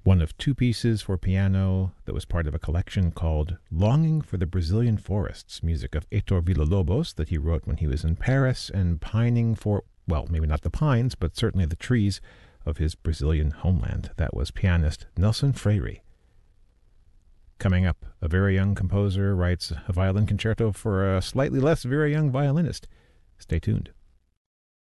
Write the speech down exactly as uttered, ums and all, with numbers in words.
one of two pieces for piano that was part of a collection called Longing for the Brazilian Forests, music of Heitor Villa-Lobos that he wrote when he was in Paris and pining for, well, maybe not the pines, but certainly the trees of his Brazilian homeland. That was pianist Nelson Freire. Coming up, a very young composer writes a violin concerto for a slightly less very young violinist. Stay tuned.